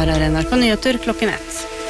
Her NRK Nyheter klokken 1.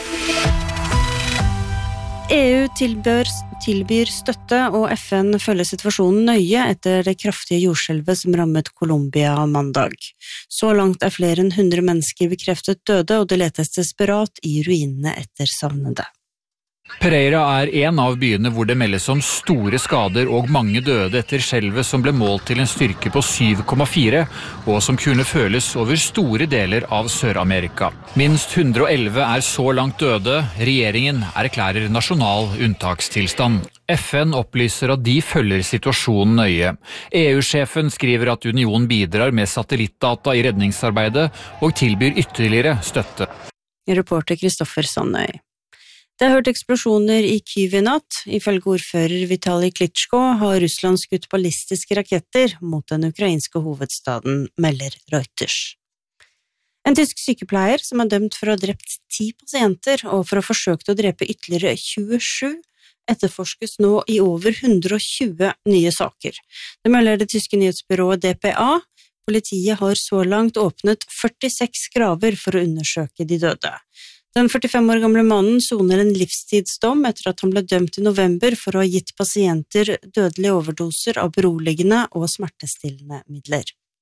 EU tilbyr støtte, og FN følger situasjonen nøye etter det kraftige jordskjelvet som rammet Colombia mandag. Så langt flere enn 100 mennesker bekreftet døde, og det letes desperat i ruinene etter savnede. Pereira en av byene hvor det meldes om store skader og mange døde etter skjelvet som ble målt til en styrke på 7,4 og som kunne føles over store deler av Sør-Amerika. Minst 111 så langt døde. Regjeringen erklærer nasjonal unntakstilstand. FN opplyser at de følger situasjonen nøye. EU-sjefen skriver at unionen bidrar med satellittdata i redningsarbeidet og tilbyr ytterligere støtte. Reporter Kristoffer Sandøy. Det har hørt eksplosjoner i Kyiv i natt. Ifølge ordfører Vitali Klitschko har Russland skutt ballistiske raketter mot den ukrainske hovedstaden, melder Reuters. En tysk sykepleier som dømt for å ha drept 10 pasienter og for å ha forsøkt å drepe ytterligere 27, etterforskes nå i over 120 nye saker. Det melder det tyske nyhetsbyrået DPA. Politiet har så langt åpnet 46 graver for å undersøke de døde. Den 45 år gamle mannen soner en livstidsdom etter at han ble dømt i november for å ha gitt pasienter dødelige overdoser av beroligende og smertestillende midler.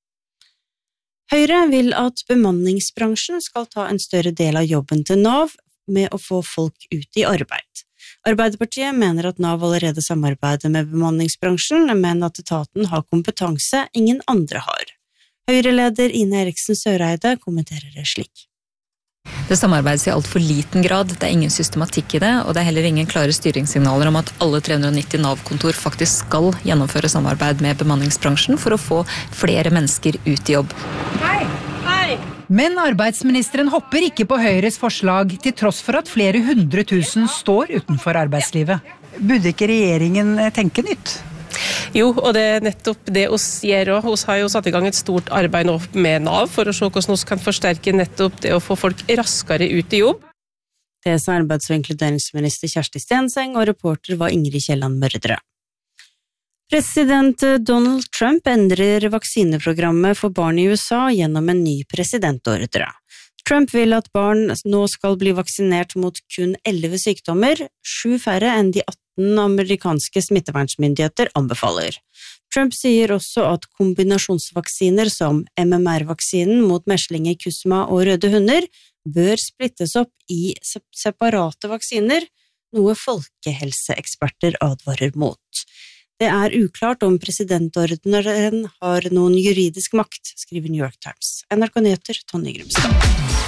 Høyre vil at bemanningsbransjen skal ta en større del av jobben til Nav med å få folk ut i arbeid. Arbeiderpartiet mener at Nav allerede samarbeider med bemanningsbransjen, men at etaten har kompetanse ingen andre har. Høyre-leder Ine Eriksen Søreide kommenterer det slik. Det samarbeides i alt for liten grad, det ingen systematikk i det, og det heller ingen klare styringssignaler om at alle 390 Nav-kontor faktisk skal gjennomføre samarbeid med bemanningsbransjen for å få flere mennesker ut i jobb. Hei! Men arbeidsministeren hopper ikke på Høyres forslag, til tross for at flere 100 000 står utenfor arbeidslivet. Burde ikke regjeringen tenke nytt? Jo, og det nettopp det oss gjør også. Oss har jo satt i gang et stort arbeid nå med Nav for å se hvordan vi kan forsterke nettopp det å få folk raskere ut i jobb. Det sa arbeids- og inkluderingsminister Kjersti Stenseng, og reporter var Ingrid Kielland Mørdre. President Donald Trump endrer vaksineprogrammet for barn i USA gjennom en ny presidentordre. Trump vil at barn nå skal bli vaksinert mot kun 11 sykdommer, 7 færre enn de 18 amerikanske smittevernsmyndigheter anbefaler. Trump sier også at kombinasjonsvaksiner som MMR-vaksinen mot meslinger, kusma og røde hunder bør splittes opp i separate vaksiner, noe folkehelseeksperter advarer mot. Det uklart om presidentordneren har noen juridisk makt, skriver New York Times. NRK Nyheter, Tonje Grimstad.